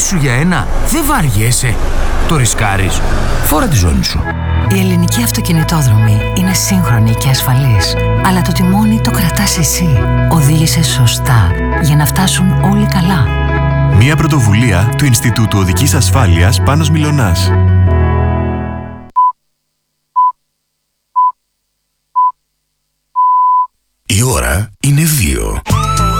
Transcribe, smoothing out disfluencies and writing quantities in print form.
σου για ένα, δεν βαριέσαι. Το ρισκάρεις. Φόρα τη ζώνη σου. Η ελληνική αυτοκινητόδρομη είναι σύγχρονη και ασφαλής. Αλλά το τιμόνι το κρατάς εσύ. Οδήγησε σωστά για να φτάσουν όλοι καλά. Μια πρωτοβουλία του Ινστιτούτου Οδικής Ασφάλειας Πάνος Μιλωνάς. Η ώρα